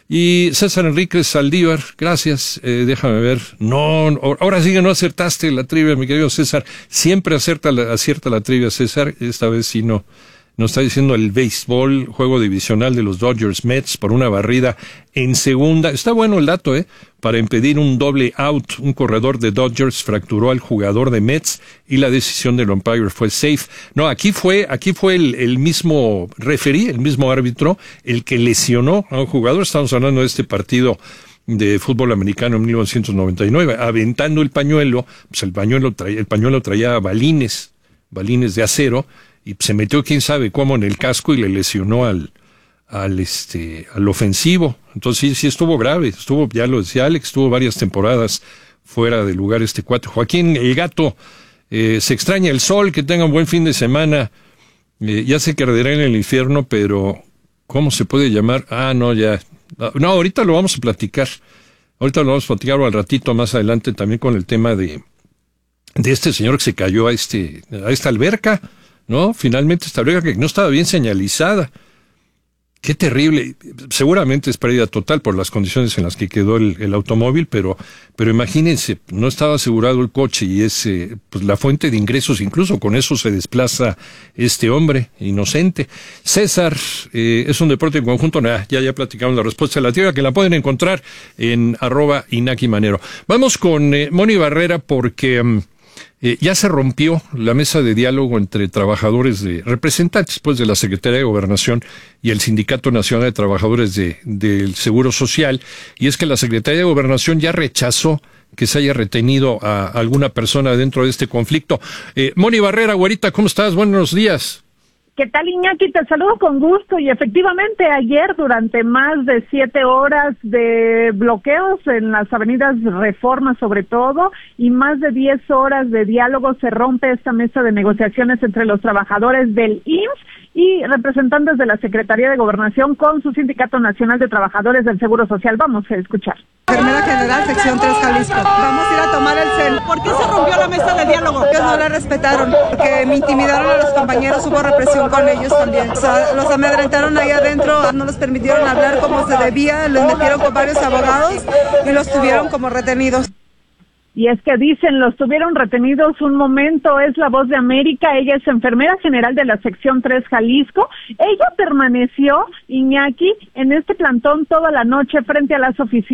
Y César Enríquez Saldívar, gracias, déjame ver. No, ahora sí que no acertaste la trivia, mi querido César. Siempre acierta la trivia, César. Esta vez sí no. Nos está diciendo el béisbol, juego divisional de los Dodgers Mets por una barrida en segunda. Está bueno el dato, para impedir un doble out. Un corredor de Dodgers fracturó al jugador de Mets y la decisión del umpire fue safe. No, aquí fue el mismo referee, el mismo árbitro, el que lesionó a un jugador. Estamos hablando de este partido de fútbol americano en 1999, aventando el pañuelo. Pues el pañuelo traía balines de acero, y se metió quién sabe cómo en el casco y le lesionó al ofensivo. Entonces sí estuvo grave, ya lo decía Alex, estuvo varias temporadas fuera de lugar este cuate. Joaquín el Gato, se extraña el sol, que tenga un buen fin de semana. Ya sé que arderá en el infierno, pero ¿cómo se puede llamar? No, ahorita lo vamos a platicar. Ahorita lo vamos a platicar al ratito más adelante también con el tema de este señor que se cayó a esta alberca, ¿no? Finalmente esta alberca que no estaba bien señalizada. Qué terrible. Seguramente es pérdida total por las condiciones en las que quedó el automóvil, pero imagínense, no estaba asegurado el coche y es pues la fuente de ingresos, incluso con eso se desplaza este hombre inocente. César, es un deporte en conjunto. Ya platicamos la respuesta de la trivia, que la pueden encontrar en @InakiManero. Vamos con Moni Barrera, porque ya se rompió la mesa de diálogo entre representantes de la Secretaría de Gobernación y el Sindicato Nacional de Trabajadores del Seguro Social, y es que la Secretaría de Gobernación ya rechazó que se haya retenido a alguna persona dentro de este conflicto. Moni Barrera, güerita, ¿cómo estás? Buenos días. ¿Qué tal, Iñaki? Te saludo con gusto. Y efectivamente, ayer, durante más de 7 horas de bloqueos en las avenidas Reforma, sobre todo, y más de 10 horas de diálogo, se rompe esta mesa de negociaciones entre los trabajadores del IMSS y representantes de la Secretaría de Gobernación con su Sindicato Nacional de Trabajadores del Seguro Social. Vamos a escuchar. Enfermera General, sección 3, Jalisco. Vamos a ir a tomar el CEL. ¿Por qué se rompió la mesa de diálogo? Ellos no la respetaron, porque me intimidaron a los compañeros, hubo represión con ellos también. O sea, los amedrentaron ahí adentro, no los permitieron hablar como se debía, los metieron con varios abogados y los tuvieron como retenidos. Y es que dicen, los tuvieron retenidos un momento. Es La Voz de América, ella es enfermera general de la sección 3 Jalisco. Ella permaneció, Iñaki, en este plantón toda la noche frente a las oficinas